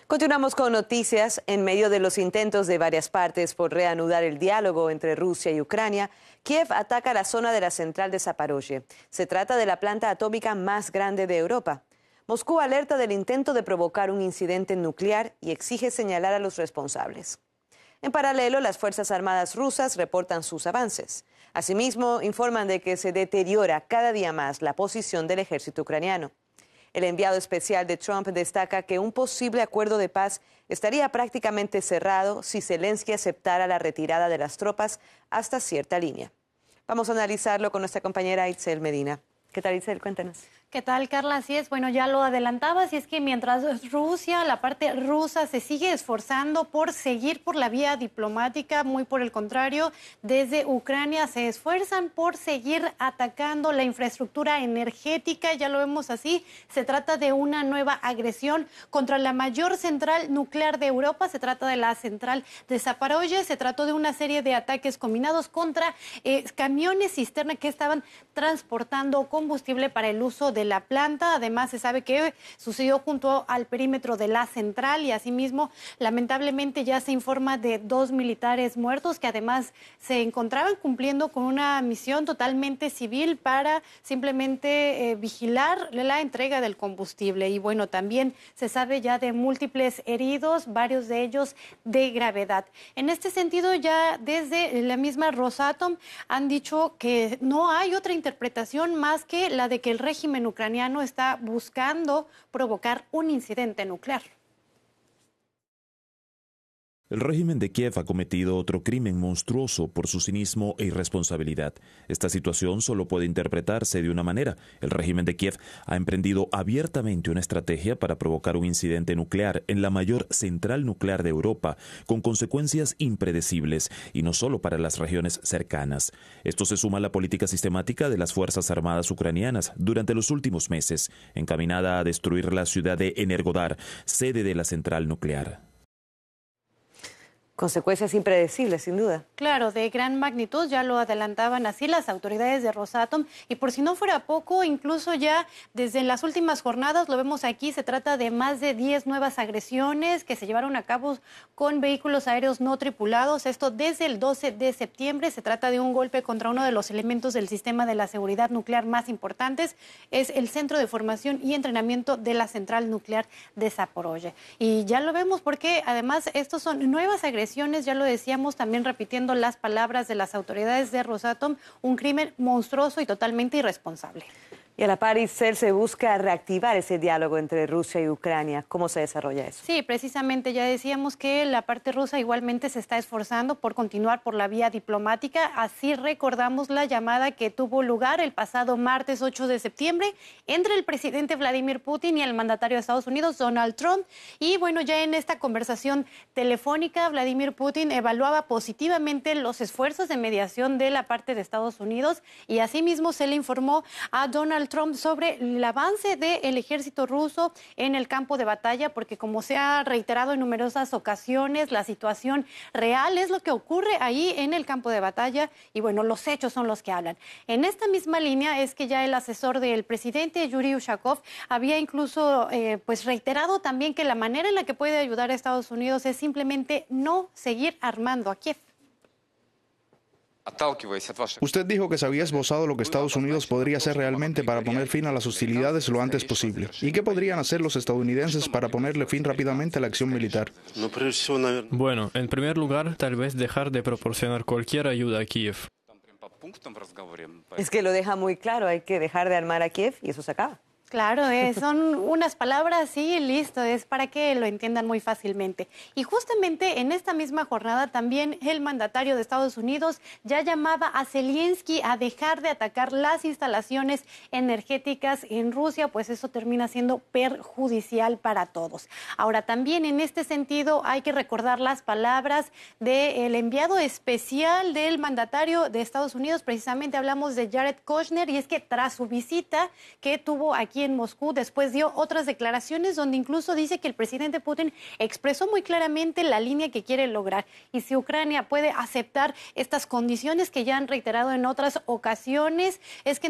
Continuamos con noticias. En medio de los intentos de varias partes por reanudar el diálogo entre Rusia y Ucrania, Kiev ataca la zona de la central de Zaporozhye. Se trata de la planta atómica más grande de Europa. Moscú alerta del intento de provocar un incidente nuclear y exige señalar a los responsables. En paralelo, las Fuerzas Armadas rusas reportan sus avances. Asimismo, informan de que se deteriora cada día más la posición del ejército ucraniano. El enviado especial de Trump destaca que un posible acuerdo de paz estaría prácticamente cerrado si Zelensky aceptara la retirada de las tropas hasta cierta línea. Vamos a analizarlo con nuestra compañera Itzel Medina. ¿Qué tal, Itzel? Cuéntanos. ¿Qué tal, Carla? Así es, bueno, ya lo adelantabas, y es que mientras Rusia, la parte rusa, se sigue esforzando por seguir por la vía diplomática, muy por el contrario, desde Ucrania se esfuerzan por seguir atacando la infraestructura energética, ya lo vemos así, se trata de una nueva agresión contra la mayor central nuclear de Europa, se trata de la central de Zaporozhye, se trató de una serie de ataques combinados contra camiones cisterna que estaban transportando combustible para el uso de la planta. Además, se sabe que sucedió junto al perímetro de la central y asimismo, lamentablemente, ya se informa de 2 militares muertos que además se encontraban cumpliendo con una misión totalmente civil para simplemente vigilar la entrega del combustible. Y bueno, también se sabe ya de múltiples heridos, varios de ellos de gravedad. En este sentido, ya desde la misma Rosatom han dicho que no hay otra interpretación más que la de que el régimen ucraniano está buscando provocar un incidente nuclear. El régimen de Kiev ha cometido otro crimen monstruoso por su cinismo e irresponsabilidad. Esta situación solo puede interpretarse de una manera. El régimen de Kiev ha emprendido abiertamente una estrategia para provocar un incidente nuclear en la mayor central nuclear de Europa, con consecuencias impredecibles, y no solo para las regiones cercanas. Esto se suma a la política sistemática de las Fuerzas Armadas ucranianas durante los últimos meses, encaminada a destruir la ciudad de Energodar, sede de la central nuclear. Consecuencias impredecibles, sin duda. Claro, de gran magnitud, ya lo adelantaban así las autoridades de Rosatom. Y por si no fuera poco, incluso ya desde las últimas jornadas, lo vemos aquí, se trata de más de 10 nuevas agresiones que se llevaron a cabo con vehículos aéreos no tripulados. Esto desde el 12 de septiembre. Se trata de un golpe contra uno de los elementos del sistema de la seguridad nuclear más importantes. Es el Centro de Formación y Entrenamiento de la Central Nuclear de Zaporozhye. Y ya lo vemos porque además estos son nuevas agresiones. Ya lo decíamos, también repitiendo las palabras de las autoridades de Rosatom, un crimen monstruoso y totalmente irresponsable. Y a la par, Itzel, se busca reactivar ese diálogo entre Rusia y Ucrania. ¿Cómo se desarrolla eso? Sí, precisamente ya decíamos que la parte rusa igualmente se está esforzando por continuar por la vía diplomática. Así recordamos la llamada que tuvo lugar el pasado martes 8 de septiembre entre el presidente Vladimir Putin y el mandatario de Estados Unidos, Donald Trump. Y bueno, ya en esta conversación telefónica, Vladimir Putin evaluaba positivamente los esfuerzos de mediación de la parte de Estados Unidos y asimismo se le informó a Donald Trump sobre el avance del ejército ruso en el campo de batalla, porque como se ha reiterado en numerosas ocasiones, la situación real es lo que ocurre ahí en el campo de batalla y bueno, los hechos son los que hablan. En esta misma línea es que ya el asesor del presidente, Yuri Ushakov, había incluso reiterado también que la manera en la que puede ayudar a Estados Unidos es simplemente no seguir armando a Kiev. Usted dijo que se había esbozado lo que Estados Unidos podría hacer realmente para poner fin a las hostilidades lo antes posible. ¿Y qué podrían hacer los estadounidenses para ponerle fin rápidamente a la acción militar? Bueno, en primer lugar, tal vez dejar de proporcionar cualquier ayuda a Kiev. Es que lo deja muy claro, hay que dejar de armar a Kiev y eso se acaba. Claro, son unas palabras y listo, es para que lo entiendan muy fácilmente. Y justamente en esta misma jornada también el mandatario de Estados Unidos ya llamaba a Zelensky a dejar de atacar las instalaciones energéticas en Rusia, pues eso termina siendo perjudicial para todos. Ahora, también en este sentido hay que recordar las palabras del enviado especial del mandatario de Estados Unidos, precisamente hablamos de Jared Kushner, y es que tras su visita que tuvo aquí en Moscú, después dio otras declaraciones donde incluso dice que el presidente Putin expresó muy claramente la línea que quiere lograr y si Ucrania puede aceptar estas condiciones que ya han reiterado en otras ocasiones, es que